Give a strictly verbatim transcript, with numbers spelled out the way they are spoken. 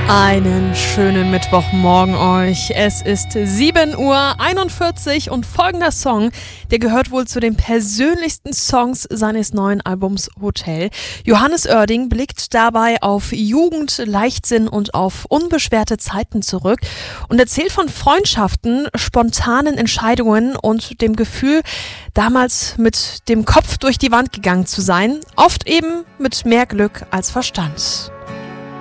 Einen schönen Mittwochmorgen euch. Es ist sieben Uhr einundvierzig und folgender Song, der gehört wohl zu den persönlichsten Songs seines neuen Albums Hotel. Johannes Oerding blickt dabei auf Jugend, Leichtsinn und auf unbeschwerte Zeiten zurück und erzählt von Freundschaften, spontanen Entscheidungen und dem Gefühl, damals mit dem Kopf durch die Wand gegangen zu sein, oft eben mit mehr Glück als Verstand.